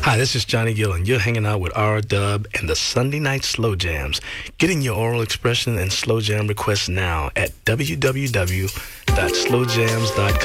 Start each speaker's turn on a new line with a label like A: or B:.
A: Hi, this is Johnny Gill, and you're hanging out with R Dub and the Sunday Night Slow Jams. Get in your oral expression and slow jam requests now at www.slowjams.com.